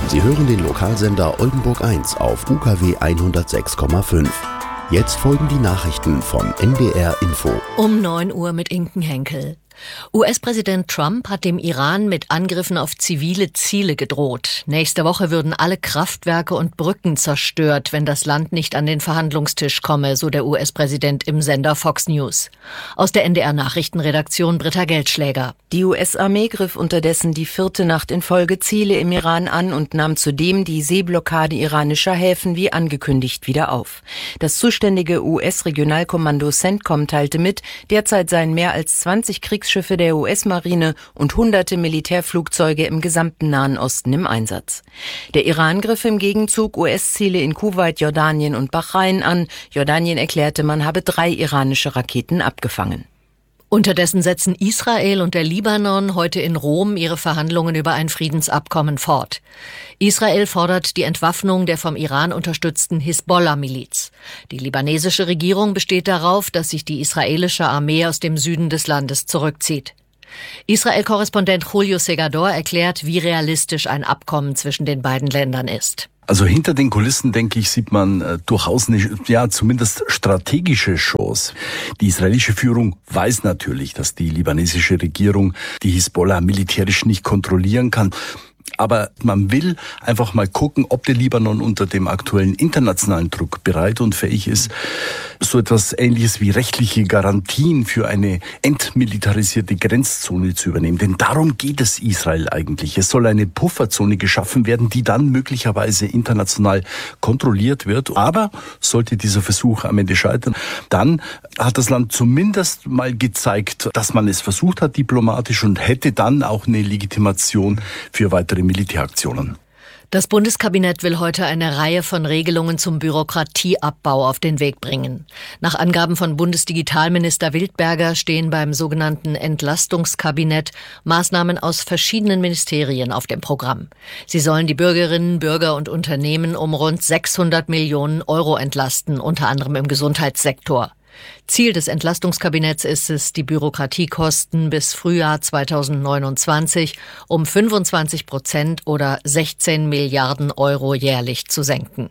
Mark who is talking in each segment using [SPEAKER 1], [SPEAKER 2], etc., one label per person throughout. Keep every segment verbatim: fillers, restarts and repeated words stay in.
[SPEAKER 1] Sie hören den Lokalsender Oldenburg eins auf U K W hundertsechs Komma fünf. Jetzt folgen die Nachrichten von N D R Info.
[SPEAKER 2] Um neun Uhr mit Inken Henkel. U S-Präsident Trump hat dem Iran mit Angriffen auf zivile Ziele gedroht. Nächste Woche würden alle Kraftwerke und Brücken zerstört, wenn das Land nicht an den Verhandlungstisch komme, so der U S-Präsident im Sender Fox News. Aus der N D R-Nachrichtenredaktion Britta Geldschläger.
[SPEAKER 3] Die U S-Armee griff unterdessen die vierte Nacht in Folge Ziele im Iran an und nahm zudem die Seeblockade iranischer Häfen wie angekündigt wieder auf. Das zuständige U S-Regionalkommando CENTCOM teilte mit, derzeit seien mehr als zwanzig Kriegsschiffe der U S-Marine und hunderte Militärflugzeuge im gesamten Nahen Osten im Einsatz. Der Iran griff im Gegenzug U S-Ziele in Kuwait, Jordanien und Bahrain an. Jordanien erklärte, man habe drei iranische Raketen abgefangen.
[SPEAKER 2] Unterdessen setzen Israel und der Libanon heute in Rom ihre Verhandlungen über ein Friedensabkommen fort. Israel fordert die Entwaffnung der vom Iran unterstützten Hisbollah-Miliz. Die libanesische Regierung besteht darauf, dass sich die israelische Armee aus dem Süden des Landes zurückzieht. Israel-Korrespondent Julio Segador erklärt, wie realistisch ein Abkommen zwischen den beiden Ländern ist.
[SPEAKER 4] Also hinter den Kulissen, denke ich, sieht man äh, durchaus eine, ja, zumindest strategische Chance. Die israelische Führung weiß natürlich, dass die libanesische Regierung die Hisbollah militärisch nicht kontrollieren kann. Aber man will einfach mal gucken, ob der Libanon unter dem aktuellen internationalen Druck bereit und fähig ist, so etwas Ähnliches wie rechtliche Garantien für eine entmilitarisierte Grenzzone zu übernehmen. Denn darum geht es Israel eigentlich. Es soll eine Pufferzone geschaffen werden, die dann möglicherweise international kontrolliert wird. Aber sollte dieser Versuch am Ende scheitern, dann hat das Land zumindest mal gezeigt, dass man es versucht hat diplomatisch und hätte dann auch eine Legitimation für weitere Militäraktionen.
[SPEAKER 2] Das Bundeskabinett will heute eine Reihe von Regelungen zum Bürokratieabbau auf den Weg bringen. Nach Angaben von Bundesdigitalminister Wildberger stehen beim sogenannten Entlastungskabinett Maßnahmen aus verschiedenen Ministerien auf dem Programm. Sie sollen die Bürgerinnen, Bürger und Unternehmen um rund sechshundert Millionen Euro entlasten, unter anderem im Gesundheitssektor. Ziel des Entlastungskabinetts ist es, die Bürokratiekosten bis Frühjahr zweitausendneunundzwanzig um fünfundzwanzig Prozent oder sechzehn Milliarden Euro jährlich zu senken.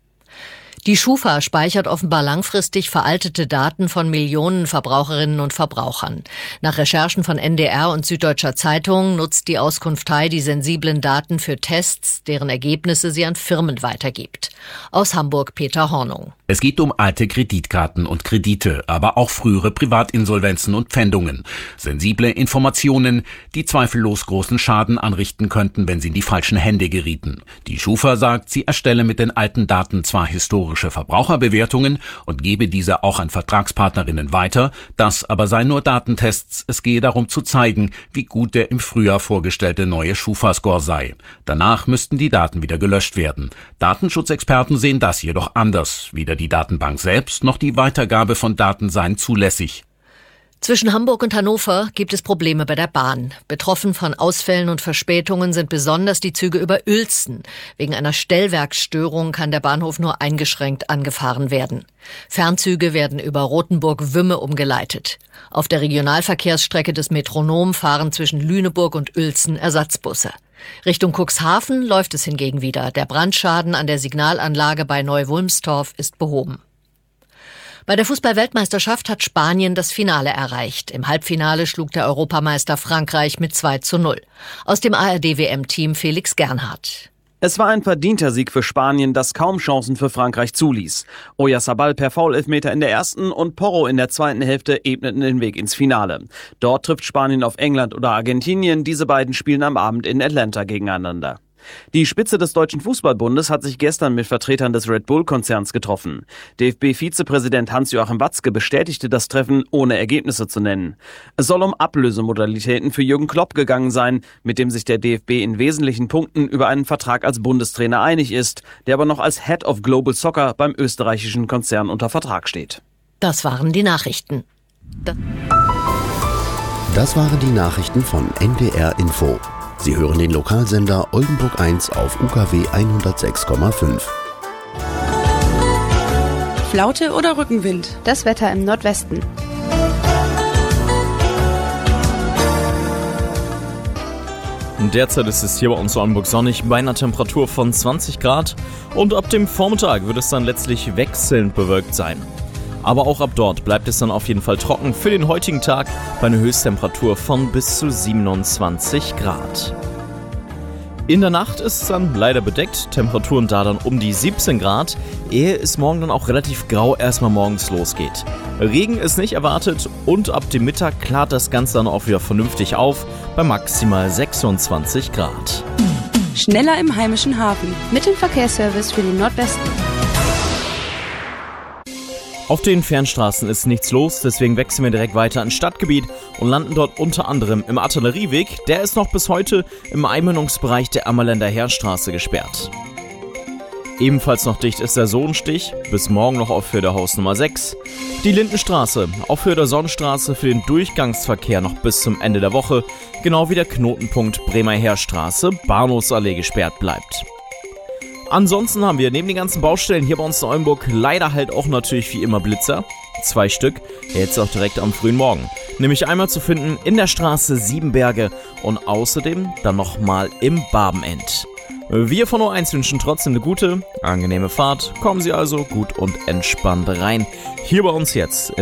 [SPEAKER 2] Die Schufa speichert offenbar langfristig veraltete Daten von Millionen Verbraucherinnen und Verbrauchern. Nach Recherchen von N D R und Süddeutscher Zeitung nutzt die Auskunftei die sensiblen Daten für Tests, deren Ergebnisse sie an Firmen weitergibt. Aus Hamburg Peter Hornung.
[SPEAKER 5] Es geht um alte Kreditkarten und Kredite, aber auch frühere Privatinsolvenzen und Pfändungen. Sensible Informationen, die zweifellos großen Schaden anrichten könnten, wenn sie in die falschen Hände gerieten. Die Schufa sagt, sie erstelle mit den alten Daten zwar historische Verbraucherbewertungen und gebe diese auch an Vertragspartnerinnen weiter, das aber seien nur Datentests. Es gehe darum zu zeigen, wie gut der im Frühjahr vorgestellte neue Schufa-Score sei. Danach müssten die Daten wieder gelöscht werden. Datenschutzexperten sehen das jedoch anders. Weder die Datenbank selbst noch die Weitergabe von Daten seien zulässig.
[SPEAKER 2] Zwischen Hamburg und Hannover gibt es Probleme bei der Bahn. Betroffen von Ausfällen und Verspätungen sind besonders die Züge über Uelzen. Wegen einer Stellwerksstörung kann der Bahnhof nur eingeschränkt angefahren werden. Fernzüge werden über Rothenburg-Wümme umgeleitet. Auf der Regionalverkehrsstrecke des Metronom fahren zwischen Lüneburg und Uelzen Ersatzbusse. Richtung Cuxhaven läuft es hingegen wieder. Der Brandschaden an der Signalanlage bei Neu-Wulmstorf ist behoben. Bei der Fußball-Weltmeisterschaft hat Spanien das Finale erreicht. Im Halbfinale schlug der Europameister Frankreich mit zwei zu null. Aus dem A R D-W M-Team Felix Gernhardt.
[SPEAKER 6] Es war ein verdienter Sieg für Spanien, das kaum Chancen für Frankreich zuließ. Oyarzabal per Foul-Elfmeter in der ersten und Porro in der zweiten Hälfte ebneten den Weg ins Finale. Dort trifft Spanien auf England oder Argentinien. Diese beiden spielen am Abend in Atlanta gegeneinander. Die Spitze des Deutschen Fußballbundes hat sich gestern mit Vertretern des Red Bull-Konzerns getroffen. D F B-Vizepräsident Hans-Joachim Watzke bestätigte das Treffen, ohne Ergebnisse zu nennen. Es soll um Ablösemodalitäten für Jürgen Klopp gegangen sein, mit dem sich der D F B in wesentlichen Punkten über einen Vertrag als Bundestrainer einig ist, der aber noch als Head of Global Soccer beim österreichischen Konzern unter Vertrag steht.
[SPEAKER 2] Das waren die Nachrichten.
[SPEAKER 1] Da- das waren die Nachrichten von N D R Info. Sie hören den Lokalsender Oldenburg eins auf U K W hundertsechs Komma fünf.
[SPEAKER 7] Flaute oder Rückenwind?
[SPEAKER 8] Das Wetter im Nordwesten. Derzeit ist es hier bei uns in Oldenburg sonnig bei einer Temperatur von zwanzig Grad und ab dem Vormittag wird es dann letztlich wechselnd bewölkt sein. Aber auch ab dort bleibt es dann auf jeden Fall trocken für den heutigen Tag bei einer Höchsttemperatur von bis zu siebenundzwanzig Grad. In der Nacht ist es dann leider bedeckt, Temperaturen da dann um die siebzehn Grad, ehe es morgen dann auch relativ grau erstmal morgens losgeht. Regen ist nicht erwartet und ab dem Mittag klart das Ganze dann auch wieder vernünftig auf bei maximal sechsundzwanzig Grad.
[SPEAKER 7] Schneller im heimischen Hafen.
[SPEAKER 9] Mit dem Verkehrsservice für den Nordwesten.
[SPEAKER 8] Auf den Fernstraßen ist nichts los, deswegen wechseln wir direkt weiter ins Stadtgebiet und landen dort unter anderem im Artillerieweg. Der ist noch bis heute im Einmündungsbereich der Ammerländer Heerstraße gesperrt. Ebenfalls noch dicht ist der Sohnstich, bis morgen noch auf Förderhaus Nummer sechs. Die Lindenstraße auf Förder-Sonnenstraße für den Durchgangsverkehr noch bis zum Ende der Woche, genau wie der Knotenpunkt Bremer Heerstraße, Bahnhofsallee gesperrt bleibt. Ansonsten haben wir neben den ganzen Baustellen hier bei uns in Oldenburg leider halt auch natürlich wie immer Blitzer. Zwei Stück, jetzt auch direkt am frühen Morgen. Nämlich einmal zu finden in der Straße Siebenberge und außerdem dann nochmal im Barbenend. Wir von O eins wünschen trotzdem eine gute, angenehme Fahrt. Kommen Sie also gut und entspannt rein. Hier bei uns jetzt in